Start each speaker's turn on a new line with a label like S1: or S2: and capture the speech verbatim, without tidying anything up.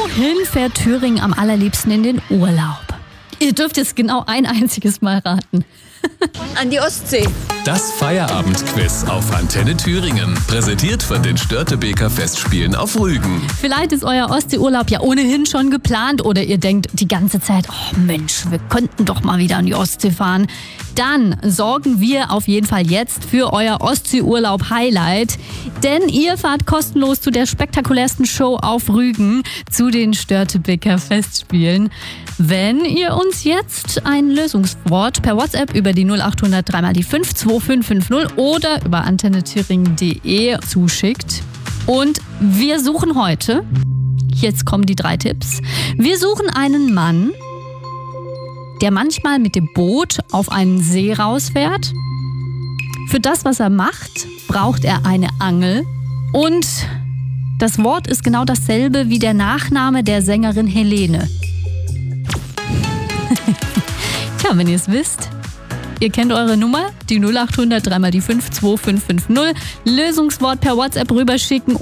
S1: Wohin fährt Thüringen am allerliebsten in den Urlaub? Ihr dürft jetzt genau ein einziges Mal raten.
S2: An die Ostsee.
S3: Das Feierabendquiz auf Antenne Thüringen. Präsentiert von den Störtebeker Festspielen auf Rügen.
S1: Vielleicht ist euer Ostseeurlaub ja ohnehin schon geplant oder ihr denkt die ganze Zeit, oh Mensch, wir könnten doch mal wieder an die Ostsee fahren. Dann sorgen wir auf jeden Fall jetzt für euer Ostseeurlaub-Highlight. Denn ihr fahrt kostenlos zu der spektakulärsten Show auf Rügen, zu den Störtebeker Festspielen. Wenn ihr uns jetzt ein Lösungswort per WhatsApp über die null acht hundert drei mal die fünf zwei fünf fünf null oder über antenne thüringen punkt de zuschickt. Und wir suchen heute, jetzt kommen die drei Tipps, wir suchen einen Mann, der manchmal mit dem Boot auf einen See rausfährt. Für das, was er macht, braucht er eine Angel. Und das Wort ist genau dasselbe wie der Nachname der Sängerin Helene. Tja, wenn ihr es wisst, ihr kennt eure Nummer, die null acht hundert drei mal die fünf zwei fünf fünf null. Lösungswort per WhatsApp rüberschicken